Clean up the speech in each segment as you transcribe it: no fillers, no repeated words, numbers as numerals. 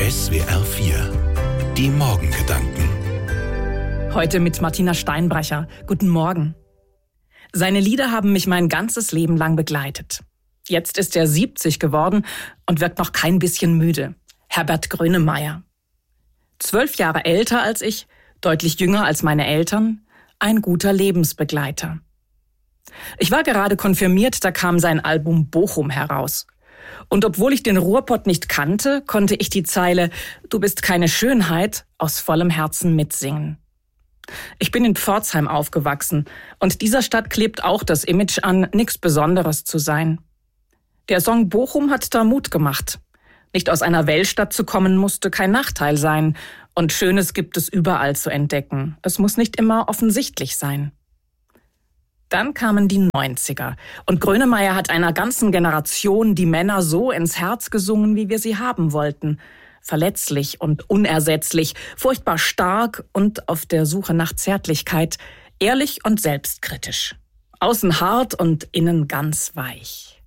SWR 4. Die Morgengedanken. Heute mit Martina Steinbrecher. Guten Morgen. Seine Lieder haben mich mein ganzes Leben lang begleitet. Jetzt ist er 70 geworden und wirkt noch kein bisschen müde. Herbert Grönemeyer. 12 Jahre älter als ich, deutlich jünger als meine Eltern, ein guter Lebensbegleiter. Ich war gerade konfirmiert, da kam sein Album Bochum heraus. Und obwohl ich den Ruhrpott nicht kannte, konnte ich die Zeile »Du bist keine Schönheit« aus vollem Herzen mitsingen. Ich bin in Pforzheim aufgewachsen und dieser Stadt klebt auch das Image an, nichts Besonderes zu sein. Der Song Bochum hat da Mut gemacht. Nicht aus einer Weltstadt zu kommen, musste kein Nachteil sein. Und Schönes gibt es überall zu entdecken. Es muss nicht immer offensichtlich sein. Dann kamen die 90er und Grönemeyer hat einer ganzen Generation die Männer so ins Herz gesungen, wie wir sie haben wollten. Verletzlich und unersetzlich, furchtbar stark und auf der Suche nach Zärtlichkeit, ehrlich und selbstkritisch. Außen hart und innen ganz weich.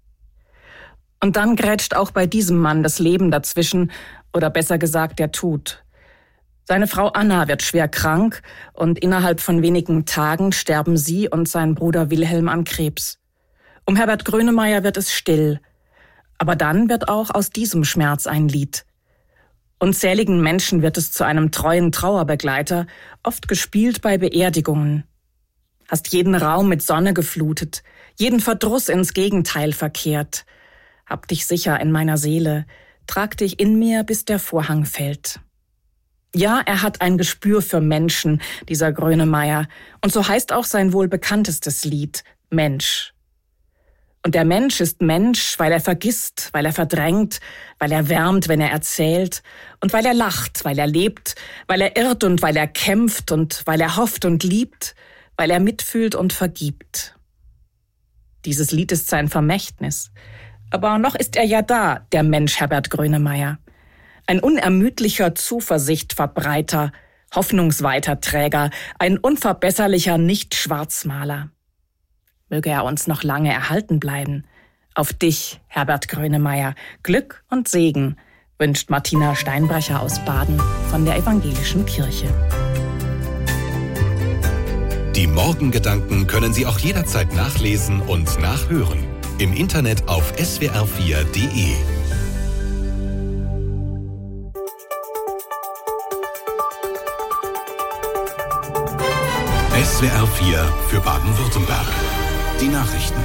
Und dann grätscht auch bei diesem Mann das Leben dazwischen, oder besser gesagt der Tod. Seine Frau Anna wird schwer krank und innerhalb von wenigen Tagen sterben sie und sein Bruder Wilhelm an Krebs. Um Herbert Grönemeyer wird es still. Aber dann wird auch aus diesem Schmerz ein Lied. Unzähligen Menschen wird es zu einem treuen Trauerbegleiter, oft gespielt bei Beerdigungen. Hast jeden Raum mit Sonne geflutet, jeden Verdruss ins Gegenteil verkehrt. Hab dich sicher in meiner Seele, trag dich in mir, bis der Vorhang fällt. Ja, er hat ein Gespür für Menschen, dieser Grönemeyer. Und so heißt auch sein wohl bekanntestes Lied, Mensch. Und der Mensch ist Mensch, weil er vergisst, weil er verdrängt, weil er wärmt, wenn er erzählt, und weil er lacht, weil er lebt, weil er irrt und weil er kämpft und weil er hofft und liebt, weil er mitfühlt und vergibt. Dieses Lied ist sein Vermächtnis. Aber noch ist er ja da, der Mensch Herbert Grönemeyer. Ein unermüdlicher Zuversichtverbreiter, Hoffnungsweiterträger, ein unverbesserlicher Nicht-Schwarzmaler. Möge er uns noch lange erhalten bleiben. Auf dich, Herbert Grönemeyer, Glück und Segen, wünscht Martina Steinbrecher aus Baden von der Evangelischen Kirche. Die Morgengedanken können Sie auch jederzeit nachlesen und nachhören. Im Internet auf swr4.de. SWR 4 für Baden-Württemberg. Die Nachrichten.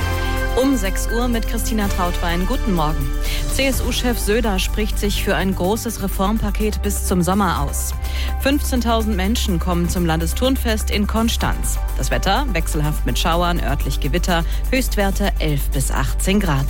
Um 6 Uhr mit Christina Trautwein. Guten Morgen. CSU-Chef Söder spricht sich für ein großes Reformpaket bis zum Sommer aus. 15.000 Menschen kommen zum Landesturnfest in Konstanz. Das Wetter wechselhaft mit Schauern, örtlich Gewitter, Höchstwerte 11 bis 18 Grad.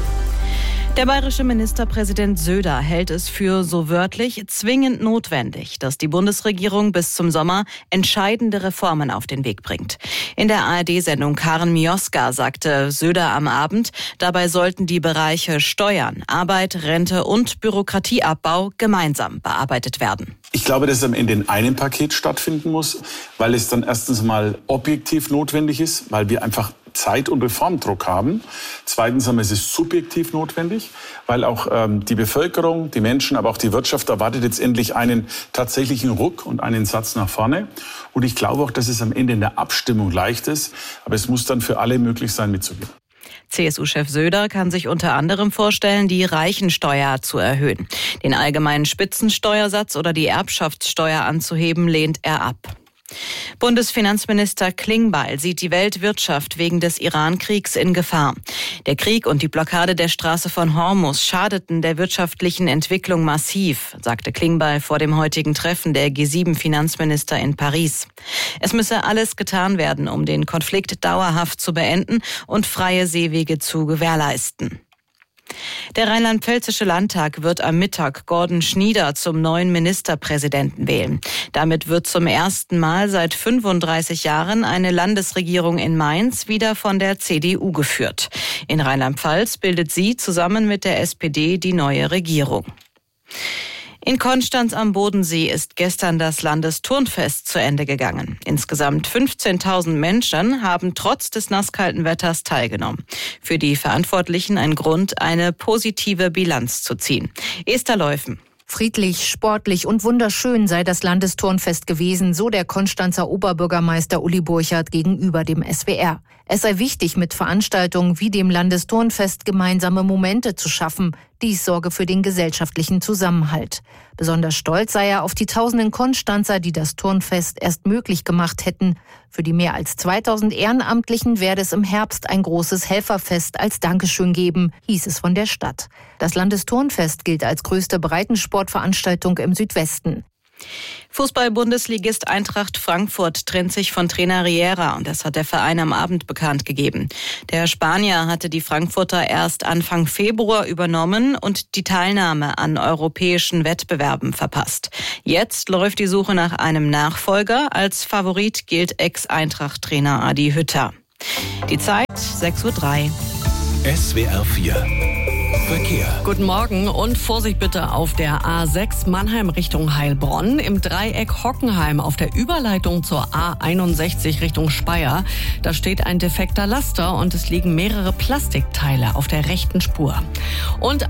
Der bayerische Ministerpräsident Söder hält es für, so wörtlich, zwingend notwendig, dass die Bundesregierung bis zum Sommer entscheidende Reformen auf den Weg bringt. In der ARD-Sendung Karen Mioska sagte Söder am Abend, dabei sollten die Bereiche Steuern, Arbeit, Rente und Bürokratieabbau gemeinsam bearbeitet werden. Ich glaube, dass es am Ende in einem Paket stattfinden muss, weil es dann erstens mal objektiv notwendig ist, weil wir einfach Zeit- und Reformdruck haben. Zweitens einmal ist es subjektiv notwendig, weil auch die Bevölkerung, die Menschen, aber auch die Wirtschaft erwartet jetzt endlich einen tatsächlichen Ruck und einen Satz nach vorne. Und ich glaube auch, dass es am Ende in der Abstimmung leicht ist, aber es muss dann für alle möglich sein, mitzugehen. CSU-Chef Söder kann sich unter anderem vorstellen, die Reichensteuer zu erhöhen. Den allgemeinen Spitzensteuersatz oder die Erbschaftssteuer anzuheben, lehnt er ab. Bundesfinanzminister Klingbeil sieht die Weltwirtschaft wegen des Iran-Kriegs in Gefahr. Der Krieg und die Blockade der Straße von Hormuz schadeten der wirtschaftlichen Entwicklung massiv, sagte Klingbeil vor dem heutigen Treffen der G7-Finanzminister in Paris. Es müsse alles getan werden, um den Konflikt dauerhaft zu beenden und freie Seewege zu gewährleisten. Der rheinland-pfälzische Landtag wird am Mittag Gordon Schnieder zum neuen Ministerpräsidenten wählen. Damit wird zum ersten Mal seit 35 Jahren eine Landesregierung in Mainz wieder von der CDU geführt. In Rheinland-Pfalz bildet sie zusammen mit der SPD die neue Regierung. In Konstanz am Bodensee ist gestern das Landesturnfest zu Ende gegangen. Insgesamt 15.000 Menschen haben trotz des nasskalten Wetters teilgenommen. Für die Verantwortlichen ein Grund, eine positive Bilanz zu ziehen. Esther Leufen. Friedlich, sportlich und wunderschön sei das Landesturnfest gewesen, so der Konstanzer Oberbürgermeister Uli Burchardt gegenüber dem SWR. Es sei wichtig, mit Veranstaltungen wie dem Landesturnfest gemeinsame Momente zu schaffen. Dies sorge für den gesellschaftlichen Zusammenhalt. Besonders stolz sei er auf die tausenden Konstanzer, die das Turnfest erst möglich gemacht hätten. Für die mehr als 2000 Ehrenamtlichen werde es im Herbst ein großes Helferfest als Dankeschön geben, hieß es von der Stadt. Das Landesturnfest gilt als größte Breitensportveranstaltung im Südwesten. Fußball-Bundesligist Eintracht Frankfurt trennt sich von Trainer Riera und das hat der Verein am Abend bekannt gegeben. Der Spanier hatte die Frankfurter erst Anfang Februar übernommen und die Teilnahme an europäischen Wettbewerben verpasst. Jetzt läuft die Suche nach einem Nachfolger. Als Favorit gilt Ex-Eintracht-Trainer Adi Hütter. Die Zeit 6:03 Uhr. SWR 4 Verkehr. Guten Morgen und Vorsicht bitte auf der A6 Mannheim Richtung Heilbronn, im Dreieck Hockenheim auf der Überleitung zur A61 Richtung Speyer. Da steht ein defekter Laster und es liegen mehrere Plastikteile auf der rechten Spur. Und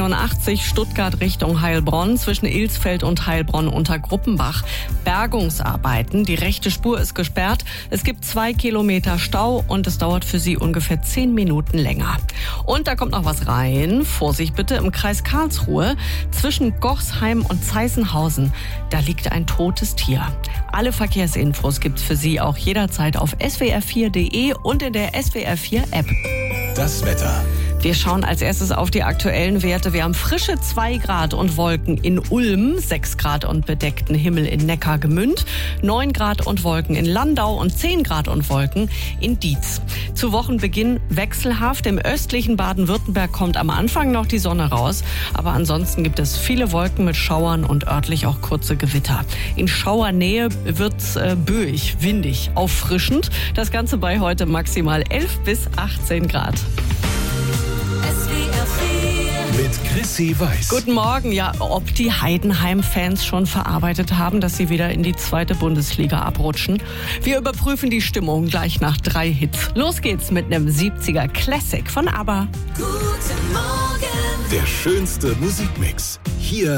A81 Stuttgart Richtung Heilbronn zwischen Ilsfeld und Heilbronn unter Gruppenbach. Bergungsarbeiten, die rechte Spur ist gesperrt. Es gibt 2 Kilometer Stau und es dauert für Sie ungefähr 10 Minuten länger. Und da kommt noch was rein. Vorsicht bitte, im Kreis Karlsruhe zwischen Gochsheim und Zeissenhausen. Da liegt ein totes Tier. Alle Verkehrsinfos gibt's für Sie auch jederzeit auf swr4.de und in der SWR4-App. Das Wetter. Wir schauen als erstes auf die aktuellen Werte. Wir haben frische 2 Grad und Wolken in Ulm, 6 Grad und bedeckten Himmel in Neckargemünd, 9 Grad und Wolken in Landau und 10 Grad und Wolken in Dietz. Zu Wochenbeginn wechselhaft. Im östlichen Baden-Württemberg kommt am Anfang noch die Sonne raus, aber ansonsten gibt es viele Wolken mit Schauern und örtlich auch kurze Gewitter. In Schauernähe wird's böig, windig, auffrischend. Das Ganze bei heute maximal 11 bis 18 Grad. Mit Chrissy Weiß. Guten Morgen. Ja, ob die Heidenheim-Fans schon verarbeitet haben, dass sie wieder in die 2. Bundesliga abrutschen. Wir überprüfen die Stimmung gleich nach 3 Hits. Los geht's mit einem 70er Classic von ABBA. Guten Morgen. Der schönste Musikmix. Hier